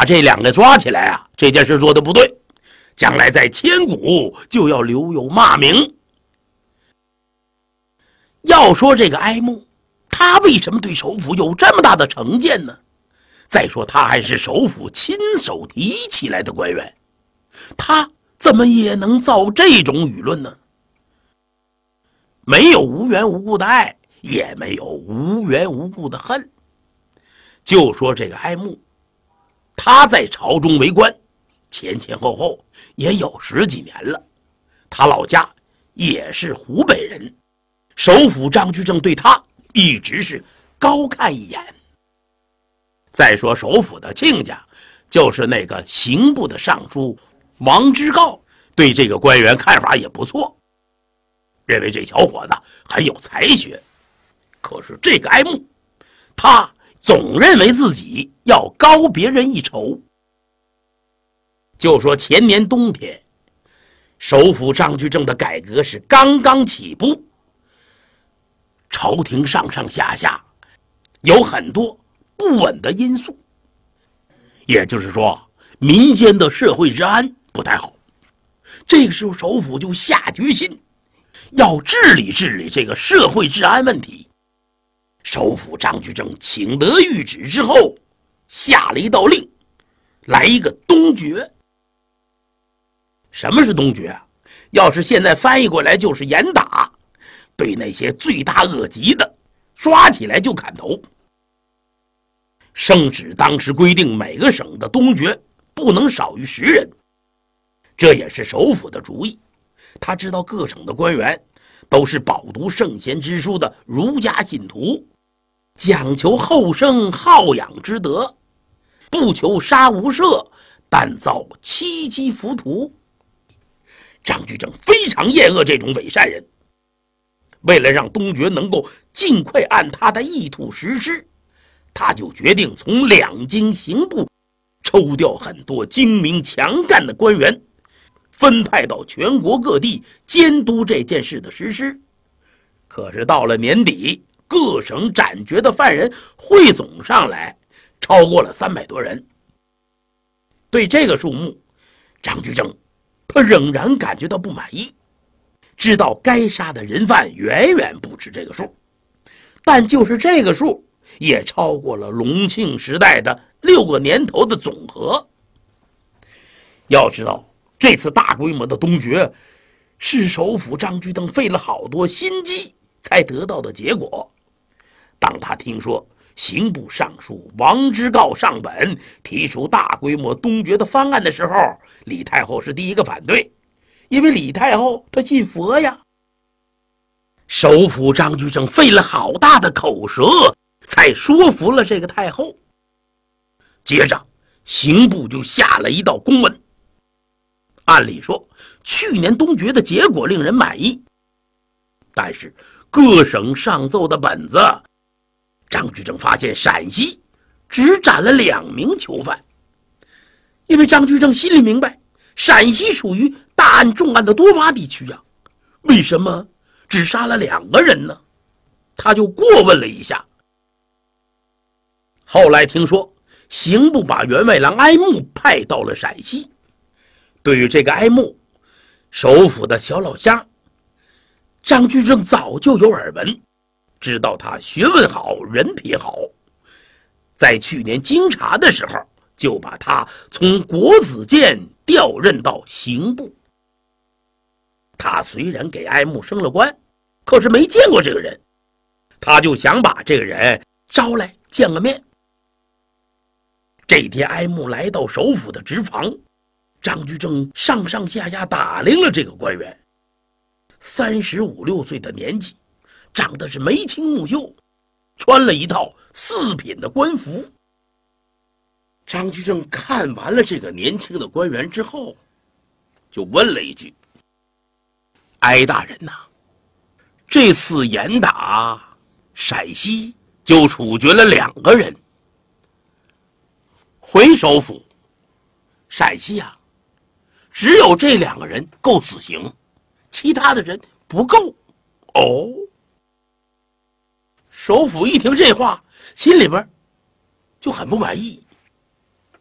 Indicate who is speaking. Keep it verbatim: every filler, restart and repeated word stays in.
Speaker 1: 把这两个抓起来啊，这件事做得不对，将来在千古就要留有骂名。要说这个哀慕，他为什么对首府有这么大的成见呢？再说他还是首府亲手提起来的官员，他怎么也能造这种舆论呢？没有无缘无故的爱，也没有无缘无故的恨。就说这个哀慕，他在朝中为官，前前后后也有十几年了，他老家也是湖北人，首辅张居正对他一直是高看一眼。再说首辅的亲家，就是那个刑部的尚书王之诰，对这个官员看法也不错，认为这小伙子很有才学。可是这个哀慕，他总认为自己要高别人一筹。就说前年冬天，首辅张居正的改革是刚刚起步，朝廷上上下下有很多不稳的因素，也就是说民间的社会治安不太好。这个时候首辅就下决心要治理治理这个社会治安问题。首辅张居正请得谕旨之后，下了一道令，来一个东决。什么是东决啊？要是现在翻译过来就是严打，对那些罪大恶极的抓起来就砍头。圣旨当时规定每个省的东决不能少于十人，这也是首辅的主意。他知道各省的官员都是饱读圣贤之书的儒家信徒，讲求后生好养之德，不求杀无赦，但造戚姬浮屠。张居正非常厌恶这种伪善人，为了让东决能够尽快按他的意图实施，他就决定从两京刑部抽调很多精明强干的官员，分派到全国各地监督这件事的实施。可是到了年底，各省斩决的犯人汇总上来超过了三百多人。对这个数目，张居正他仍然感觉到不满意，知道该杀的人犯远远不止这个数，但就是这个数也超过了隆庆时代的六个年头的总和。要知道这次大规模的东决是首辅张居正费了好多心机才得到的结果。当他听说刑部尚书王之诰上本提出大规模东决的方案的时候，李太后是第一个反对，因为李太后她信佛呀。首辅张居正费了好大的口舌才说服了这个太后。接着刑部就下了一道公文，按理说去年东决的结果令人满意，但是各省上奏的本子，张居正发现陕西只斩了两名囚犯。因为张居正心里明白，陕西属于大案重案的多发地区呀、啊，为什么只杀了两个人呢？他就过问了一下。后来听说刑部把员外郎哀慕派到了陕西。对于这个哀慕，首辅的小老乡张居正早就有耳闻，知道他学问好，人品好。在去年经查的时候，就把他从国子监调任到刑部。他虽然给哀慕升了官，可是没见过这个人，他就想把这个人招来见个面。这天哀慕来到首辅的职房，张居正上上下下打量了这个官员。三十五六岁的年纪，长得是眉清目秀，穿了一套四品的官服。张居正看完了这个年轻的官员之后，就问了一句：哀大人呐、啊，这次严打陕西就处决了两个人，回首府陕西啊，只有这两个人够死刑，其他的人不够。哦，首辅一听这话，心里边就很不满意。